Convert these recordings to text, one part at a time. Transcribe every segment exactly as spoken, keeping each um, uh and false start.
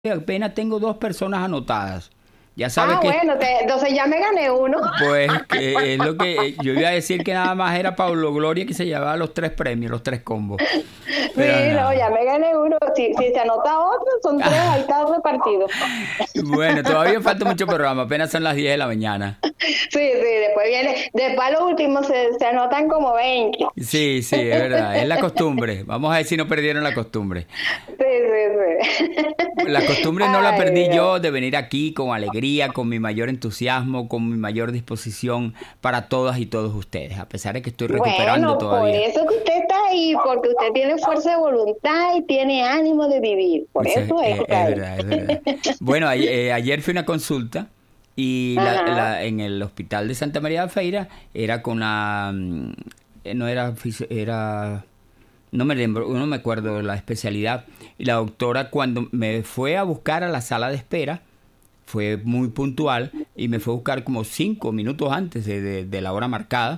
apenas tengo dos personas anotadas. Ya sabes ah, que... bueno, te, entonces ya me gané uno. Pues que es lo que yo iba a decir, que nada más era Paulo Gloria que se llevaba los tres premios, los tres combos. Pero sí, no, ya me gané uno. Si, si se anota otro, son tres, ahí está repartido. Bueno, todavía falta mucho programa, apenas son las diez de la mañana. Sí, sí, después viene, después los últimos se, se anotan como veinte. Sí, sí, es verdad, es la costumbre. Vamos a ver si no perdieron la costumbre. Sí, sí, sí. La costumbre no la Ay, perdí Dios. yo, de venir aquí con alegría, con mi mayor entusiasmo, con mi mayor disposición para todas y todos ustedes, a pesar de que estoy recuperando Bueno, todavía. por eso que usted está ahí, porque usted tiene fuerza de voluntad y tiene ánimo de vivir. Por Pues, eso eh, es. es verdad, es verdad. Bueno, a- eh, ayer fui a una consulta y la, Ajá. la- en el hospital de Santa María de Feira era con la... mm, eh, no era... fisio- era no me lembro, no me acuerdo la especialidad. Y la doctora, cuando me fue a buscar a la sala de espera, fue muy puntual y me fue a buscar como cinco minutos antes de, de- de la hora marcada.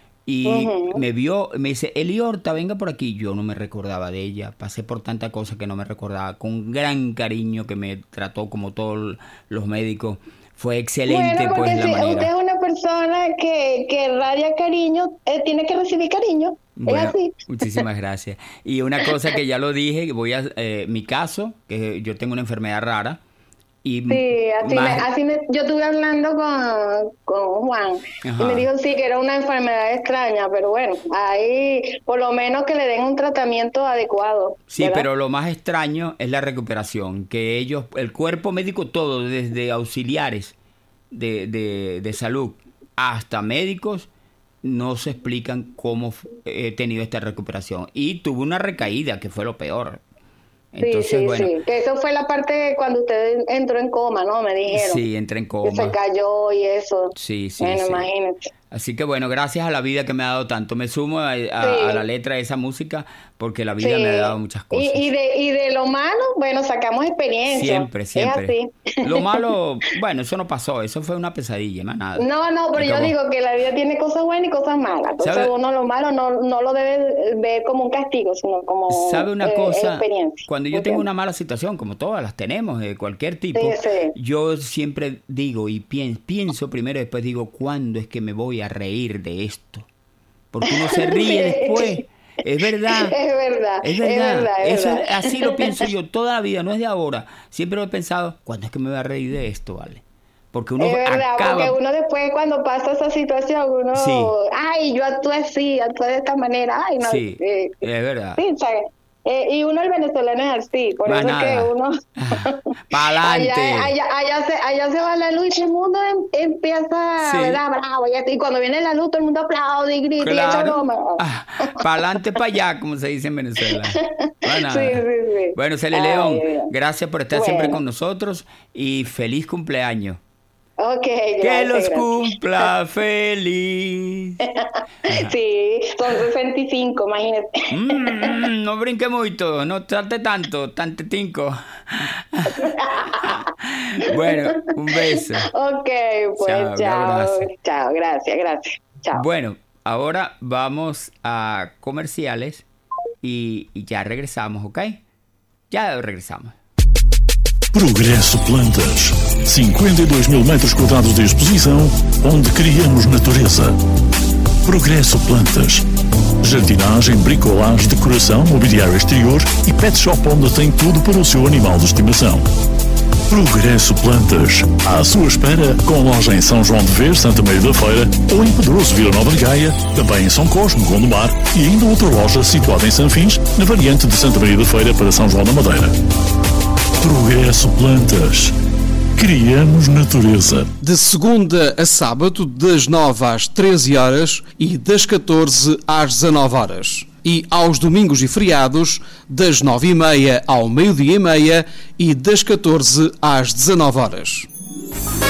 Y Ujú. me vio, me dice, Eli Horta, venga por aquí. Yo no me recordaba de ella, pasé por tanta cosa que no me recordaba, con gran cariño que me trató como todos los médicos. Fue excelente, Bueno, porque pues, la si usted manera. es una persona que, que radia cariño, eh, tiene que recibir cariño. Es Bueno, así. muchísimas gracias. Y una cosa que ya lo dije, que voy a, eh, mi caso, que yo tengo una enfermedad rara, y Sí, así, me, más, así me, yo estuve hablando con, con Juan y Ajá. me dijo sí que era una enfermedad extraña, pero bueno, ahí por lo menos que le den un tratamiento adecuado. Sí, ¿verdad? pero lo más extraño es la recuperación, que ellos, el cuerpo médico todo, desde auxiliares de, de, de salud hasta médicos, no se explican cómo fu- he tenido esta recuperación. Y tuve una recaída, que fue lo peor. Entonces, sí, sí, bueno, sí, que eso fue la parte cuando usted entró en coma, ¿no? Me dijeron sí, entré en que se coma. cayó y eso. Sí, sí, Bueno, sí. imagínate. Así que bueno, gracias a la vida que me ha dado tanto. Me sumo a, a- Sí. a la letra de esa música porque la vida Sí. me ha dado muchas cosas. Y, y, de, y de lo malo, bueno, sacamos experiencia. Siempre, siempre. Es así. Lo malo, bueno, eso no pasó, eso fue una pesadilla, más nada. No, no, pero yo Acabó. digo que la vida tiene cosas buenas y cosas malas. Entonces ¿Sabe? uno lo malo no, no lo debe ver como un castigo, sino como ¿Sabe una eh, cosa? experiencia. Cuando yo tengo ¿Entiendes? una mala situación, como todas las tenemos, de cualquier tipo, Sí, sí. yo siempre digo y pien- pienso primero y después digo, ¿cuándo es que me voy a reír de esto? Porque uno se ríe Sí. después. Es verdad. Es verdad, Es verdad. es verdad, es Eso, verdad. así lo pienso yo toda la vida, no es de ahora. Siempre lo he pensado, ¿cuándo es que me voy a reír de esto, vale? Porque uno Es verdad, acaba... porque uno después cuando pasa esa situación, uno, Sí. ay, yo actué así, actué de esta manera, ay, no. Sí, eh, es verdad. sí, ¿sabes? Eh, y uno el venezolano es así, por Más eso es que nada. uno Pa'lante. allá, allá, allá, se, allá se va la luz y todo el mundo em- empieza, Sí. ¿verdad? Bravo, y, así, y cuando viene la luz todo el mundo aplaude y grita y echa Claro. broma. Ah, pa'lante, pa' allá, como se dice en Venezuela. Más nada. Sí, sí, sí. Bueno, Celia Ay, León, Dios. gracias por estar siempre Bueno. con nosotros y feliz cumpleaños. Ok, Que gracias, los gracias. cumpla feliz. Sí, son sesenta y cinco, imagínate. Mm, no brinque mucho, no trate tanto, tantetico. Bueno, un beso. Ok, pues Chao, un chao, abrazo. chao, gracias, gracias. Chao. Bueno, ahora vamos a comerciales y, y ya regresamos, ¿ok? Ya regresamos. Progresso Plantas. cinquenta e dois mil metros quadrados de exposição, onde criamos natureza. Progresso Plantas. Jardinagem, bricolagem, decoração, mobiliário exterior e pet shop onde tem tudo para o seu animal de estimação. Progresso Plantas. À sua espera, com loja em São João de Ver, Santa Maria da Feira, ou em Pedroso, Vila Nova de Gaia, também em São Cosme, Gondomar, e ainda outra loja situada em Sanfins, na variante de Santa Maria da Feira para São João da Madeira. Progresso Plantas. Criamos natureza. De segunda a sábado, das nove às treze horas e das catorze às dezanove horas. E aos domingos e feriados, das nove e meia ao meio-dia e meia e das catorze às dezanove horas.